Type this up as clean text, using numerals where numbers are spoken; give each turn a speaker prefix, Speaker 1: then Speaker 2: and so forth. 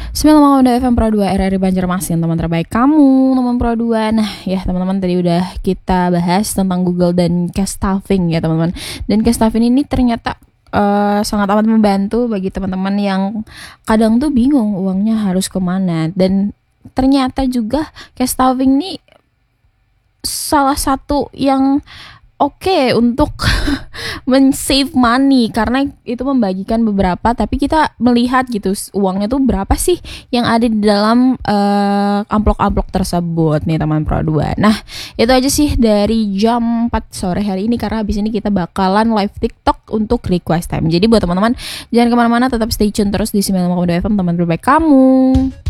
Speaker 1: Bismillahirrahmanirrahim. FM Pro 2 RRI Banjarmasin, teman terbaik kamu, teman Pro 2. Nah, ya teman-teman, tadi udah kita bahas tentang Google dan cash stuffing ya teman-teman. Dan cash stuffing ini ternyata sangat amat membantu bagi teman-teman yang kadang tuh bingung uangnya harus kemana. Dan ternyata juga cash stuffing ini salah satu yang oke untuk men-save money, karena itu membagikan beberapa, tapi kita melihat gitu uangnya tuh berapa sih yang ada di dalam amplop-amplop tersebut nih teman Pro 2. Nah, itu aja sih dari jam 4 sore hari ini, karena habis ini kita bakalan live TikTok untuk request time. Jadi buat teman-teman jangan kemana-mana, tetap stay tune terus di 9,2 FM, teman terbaik kamu.